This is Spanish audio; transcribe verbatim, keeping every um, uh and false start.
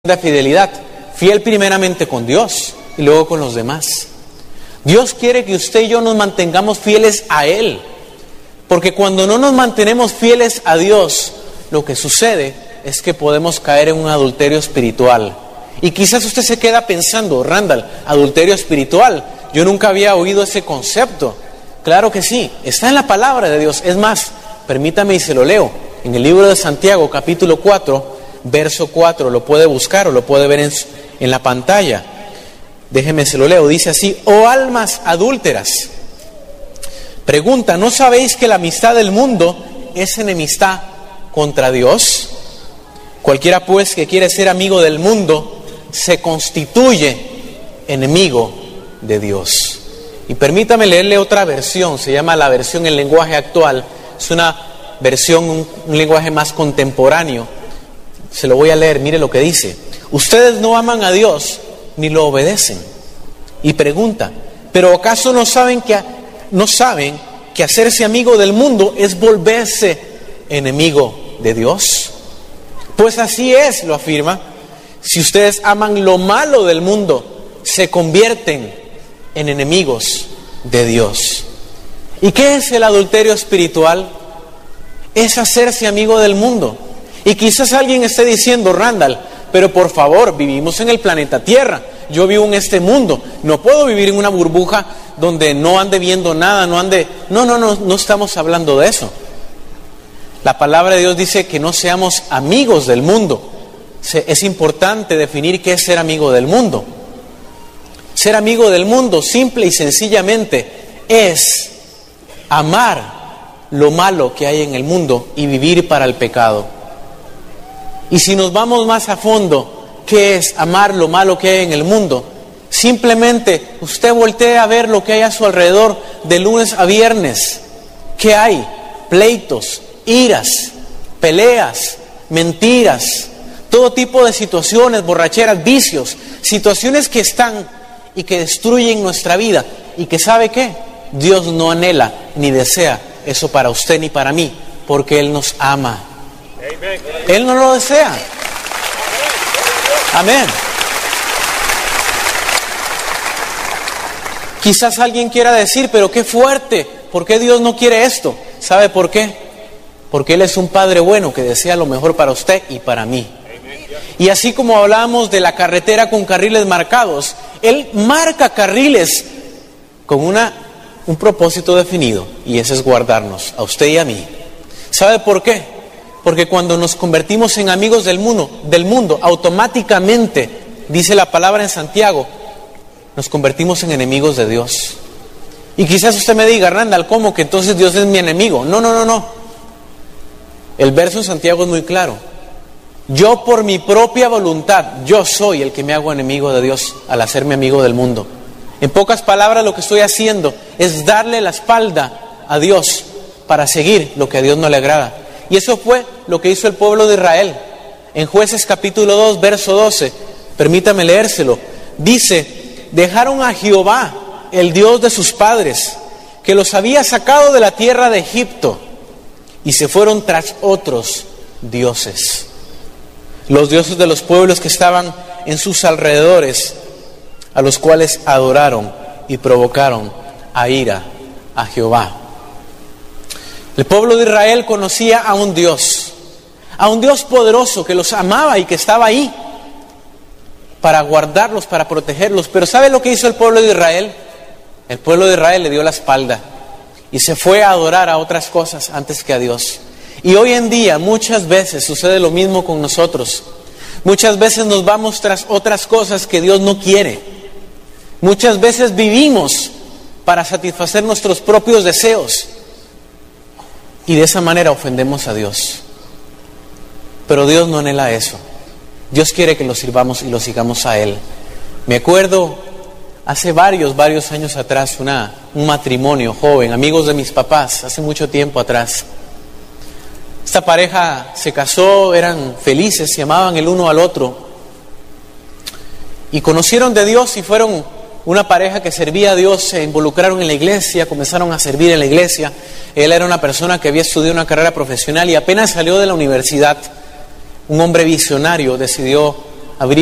de fidelidad, fiel primeramente con Dios y luego con los demás. Dios quiere que usted y yo nos mantengamos fieles a Él, porque cuando no nos mantenemos fieles a Dios, lo que sucede es que podemos caer en un adulterio espiritual. Y quizás usted se queda pensando, Randall, adulterio espiritual, yo nunca había oído ese concepto. Claro que sí, está en la palabra de Dios. Es más, permítame y se lo leo, en el libro de Santiago, capítulo cuatro, verso cuatro, lo puede buscar o lo puede ver en, en la pantalla. Déjeme se lo leo, dice así: oh almas adúlteras, pregunta, ¿no sabéis que la amistad del mundo es enemistad contra Dios? Cualquiera pues que quiere ser amigo del mundo se constituye enemigo de Dios. Y permítame leerle otra versión, se llama la versión en lenguaje actual, es una versión, un, un lenguaje más contemporáneo. Se lo voy a leer, mire lo que dice: ustedes no aman a Dios ni lo obedecen. Y pregunta, ¿pero acaso no saben que, no saben que hacerse amigo del mundo es volverse enemigo de Dios? Pues así es, lo afirma. Si ustedes aman lo malo del mundo, se convierten en enemigos de Dios. ¿Y qué es el adulterio espiritual? Es hacerse amigo del mundo. Y quizás alguien esté diciendo, Randall, pero por favor, vivimos en el planeta Tierra. Yo vivo en este mundo. No puedo vivir en una burbuja donde no ande viendo nada, no ande... No, no, no, no estamos hablando de eso. La palabra de Dios dice que no seamos amigos del mundo. Es importante definir qué es ser amigo del mundo. Ser amigo del mundo, simple y sencillamente, es amar lo malo que hay en el mundo y vivir para el pecado. Y si nos vamos más a fondo, ¿qué es amar lo malo que hay en el mundo? Simplemente usted voltea a ver lo que hay a su alrededor de lunes a viernes. ¿Qué hay? Pleitos, iras, peleas, mentiras, todo tipo de situaciones, borracheras, vicios, situaciones que están y que destruyen nuestra vida. Y que ¿sabe qué? Dios no anhela ni desea eso para usted ni para mí, porque Él nos ama. Él no lo desea. Amén. Quizás alguien quiera decir, pero qué fuerte, ¿por qué Dios no quiere esto? ¿Sabe por qué? Porque Él es un Padre bueno que desea lo mejor para usted y para mí. Y así como hablábamos de la carretera con carriles marcados, Él marca carriles con una, un propósito definido, y ese es guardarnos, a usted y a mí. ¿Sabe por qué? Porque cuando nos convertimos en amigos del mundo, del mundo, automáticamente, dice la palabra en Santiago, nos convertimos en enemigos de Dios. Y quizás usted me diga, Randall, ¿cómo que entonces Dios es mi enemigo? No, no, no, no. El verso en Santiago es muy claro. Yo por mi propia voluntad, yo soy el que me hago enemigo de Dios al hacerme amigo del mundo. En pocas palabras, lo que estoy haciendo es darle la espalda a Dios para seguir lo que a Dios no le agrada. Y eso fue lo que hizo el pueblo de Israel. En Jueces capítulo dos, verso doce, permítame leérselo. Dice, dejaron a Jehová, el Dios de sus padres, que los había sacado de la tierra de Egipto, y se fueron tras otros dioses. Los dioses de los pueblos que estaban en sus alrededores, a los cuales adoraron y provocaron a ira a Jehová. El pueblo de Israel conocía a un Dios, a un Dios poderoso que los amaba y que estaba ahí para guardarlos, para protegerlos. Pero ¿sabe lo que hizo el pueblo de Israel? El pueblo de Israel le dio la espalda y se fue a adorar a otras cosas antes que a Dios. Y hoy en día muchas veces sucede lo mismo con nosotros. Muchas veces nos vamos tras otras cosas que Dios no quiere. Muchas veces vivimos para satisfacer nuestros propios deseos. Y de esa manera ofendemos a Dios. Pero Dios no anhela eso. Dios quiere que lo sirvamos y lo sigamos a Él. Me acuerdo hace varios, varios años atrás, una, un matrimonio joven, amigos de mis papás, hace mucho tiempo atrás. Esta pareja se casó, eran felices, se amaban el uno al otro. Y conocieron de Dios y fueron una pareja que servía a Dios, se involucraron en la iglesia, comenzaron a servir en la iglesia. Él era una persona que había estudiado una carrera profesional y apenas salió de la universidad, un hombre visionario decidió